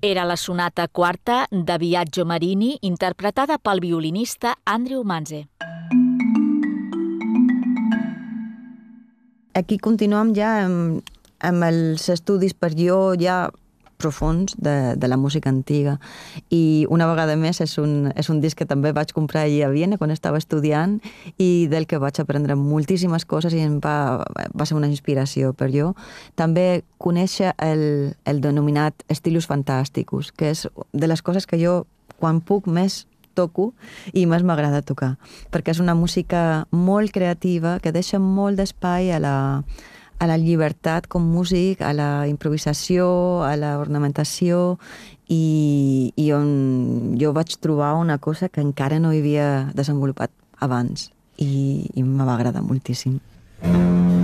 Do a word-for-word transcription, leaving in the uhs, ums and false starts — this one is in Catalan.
Era la sonata quarta de Biagio Marini, interpretada pel violinista Andrew Manze. Aquí continuem ja amb, amb els estudis per jo ja profuns de, de la música antiga, i una vegada més és un, és un disc que també vaig comprar allà a Viena quan estava estudiant i del que vaig aprendre moltíssimes coses i em va, va ser una inspiració per jo. També conèixer el, el denominat Stilus Fantasticus, que és de les coses que jo, quan puc, més toco i més m'agrada tocar, perquè és una música molt creativa que deixa molt d'espai a la a la llibertat com músic, a la improvisació, a la ornamentació, i, i on jo vaig trobar una cosa que encara no havia desenvolupat abans i, i me va agradar moltíssim.